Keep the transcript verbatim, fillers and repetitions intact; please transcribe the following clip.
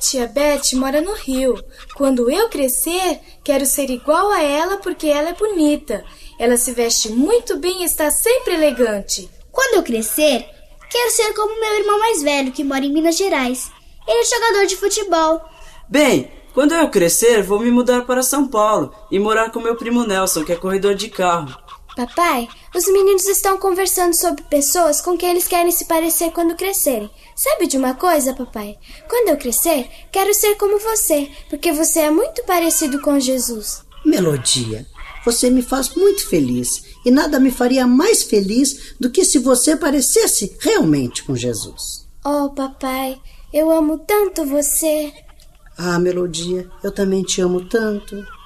tia Beth mora no Rio. Quando eu crescer, quero ser igual a ela porque ela é bonita. Ela se veste muito bem e está sempre elegante. Quando eu crescer, quero ser como meu irmão mais velho, que mora em Minas Gerais. Ele é jogador de futebol. Bem, quando eu crescer, vou me mudar para São Paulo e morar com meu primo Nelson, que é corredor de carro. Papai, os meninos estão conversando sobre pessoas com quem eles querem se parecer quando crescerem. Sabe de uma coisa, papai? Quando eu crescer, quero ser como você, porque você é muito parecido com Jesus. Melodia, você me faz muito feliz e nada me faria mais feliz do que se você parecesse realmente com Jesus. Oh, papai, eu amo tanto você. Ah, Melodia, eu também te amo tanto.